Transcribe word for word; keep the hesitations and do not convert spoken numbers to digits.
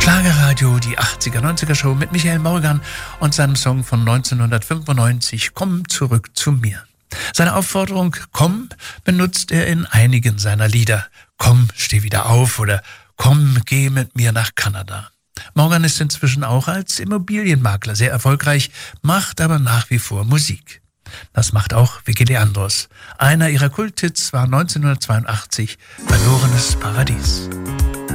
Schlagerradio, die achtziger, neunziger Show mit Michael Morgan und seinem Song von neunzehnhundertfünfundneunzig, Komm zurück zu mir. Seine Aufforderung, komm, benutzt er in einigen seiner Lieder. Komm, steh wieder auf oder komm, geh mit mir nach Kanada. Morgan ist inzwischen auch als Immobilienmakler sehr erfolgreich, macht aber nach wie vor Musik. Das macht auch Vicky Leandros. Einer ihrer Kulthits war neunzehnhundertzweiundachtzig, Verlorenes Paradies.